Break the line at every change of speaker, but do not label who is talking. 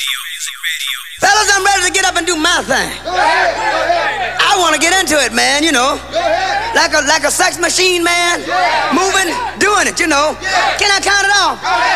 Fellas, I'm ready to get up and do my thing. I want to get into it, man, you know. Like a sex machine, man. Moving, doing it, you know. Can I count it off?